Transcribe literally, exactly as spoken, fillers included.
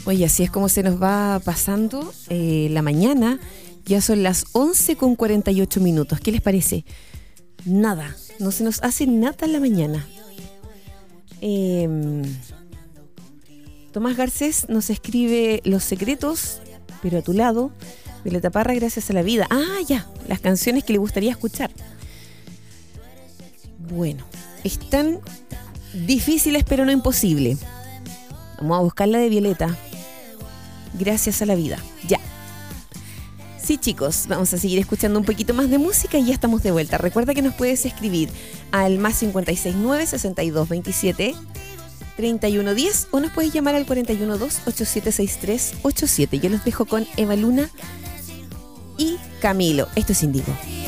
Oye, así es como se nos va pasando eh, la mañana. Ya son las once con cuarenta y ocho minutos. ¿Qué les parece? Nada, no se nos hace nada en la mañana. Eh, Tomás Garcés nos escribe Los secretos, pero a tu lado. Violeta Parra, gracias a la vida. Ah, ya, las canciones que le gustaría escuchar. Bueno, están difíciles pero no imposible. Vamos a buscar la de Violeta. Gracias a la vida. Ya. Sí, chicos, vamos a seguir escuchando un poquito más de música y ya estamos de vuelta. Recuerda que nos puedes escribir al más cincuenta y seis nueve, sesenta y dos veintisiete, treinta y uno diez o nos puedes llamar al cuarenta y uno dos, ochenta y siete sesenta y tres ochenta y siete. Yo los dejo con Eva Luna y Camilo. Esto es Índigo.